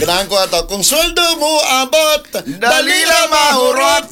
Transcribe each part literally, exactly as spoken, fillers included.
Kailangan ko ato, kung sweldo mo abot, dali lang mahurot.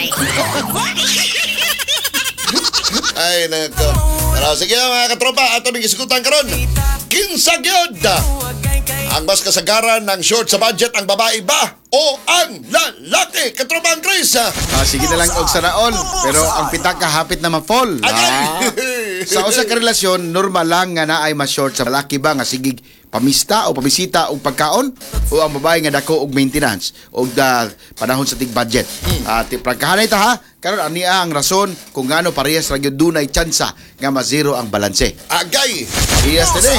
Ay, nako. Pero sige mga katropa, ato nang isikutan karon. Kinsa gyud ang mas kasagaran ng short sa budget, ang babae ba o ang lalaki? Katropa ang Chris. Ah, sige na lang og sanaon. Pero ang pitaka hapit na ma-fall. Ah. Sa usa ka relasyon, normal lang nga naay mas short sa lalaki ba nga sigig pamista o pabisita o pagkaon o ang babae nga dako og maintenance o da panahon sa tig budget. At uh, prangkahanay ta ha, karon ani ang rason kung ngano parehas ra gyud dunay tsansa nga ma-zero ang balanse. Agay. Yes today.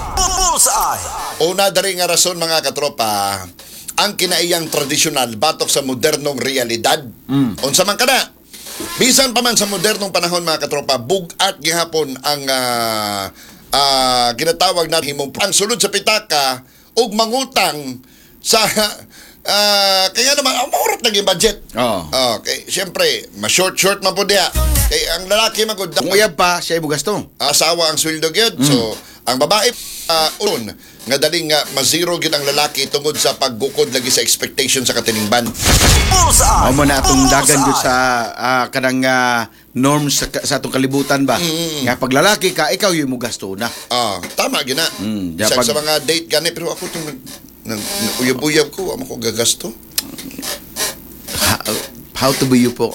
Una dari nga rason mga katropa, ang kinaiyang tradisyonal batok sa modernong realidad. Mm. Unsa man kana? Bisan pa man sa modernong panahon mga katropa, bugat gihapon ang uh, uh, ginatawag na himong ang sulod sa pitaka ug mangutang sa uh, kaya naman ang maurot naging budget. Oo. Okay, syempre, ma-short-short man po diya. Kay ang lalaki magud Kung uyab pa, siya ibugasto. asawa ang sweldo gyud. So ang babae uh, un nga daling nga ma-zero gyud ang lalaki tungod sa paggukod lagi sa expectation sa katiningban. Mao mo na atong dagan jud sa ah, kanang ah, norms sa, sa atong kalibutan ba. Nga pag lalaki ka, ikaw yung mo gasto na. Ah, tama gyud na. Mm, sa, pag- sa mga date gani pero ako tong nag, nag, uyab-uyab ko, amo ko gagasto. How, how to be you po?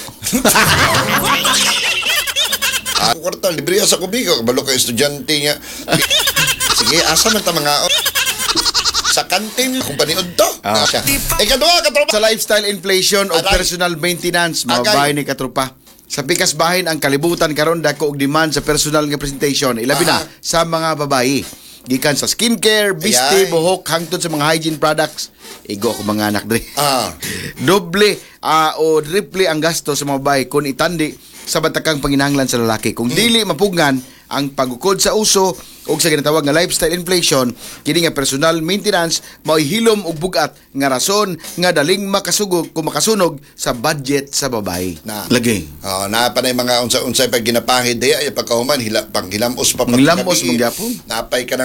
Ako kwarta libre sa kubigo, balo ka estudyante nga. Sige, asa man ta mga sa kantin kung paniud to. Ah. Siya. Ikaduha katropa. Sa lifestyle inflation o Aray. personal maintenance, Agay. mabahay ni katropa. Sa pikas bahin ang kalibutan karon dako og demand sa personal nga presentation, ilabi na Ah. sa mga babayi. Gikan sa skincare, Ayay. biste, buhok, hangtod sa mga hygiene products. Igo ako mga anak dre. Ah. Doble ah, o triple ang gasto sa mga babae kung itandi sa batakang panginahanglan sa lalaki. Kung dili mapugnan ang pagukod sa uso o sa ginatawag nga lifestyle inflation, kini nga personal maintenance mao'y hilom og bugat nga rason nga daling makasugod kung makasunog sa budget sa babae. Na. Lagi. Oh, na pa na yung mga unsa-unsay pag ginapahid diya ay pagkahuman hila pang hilamos pa Hilamos paggabi. mong gyapon. Napay ka na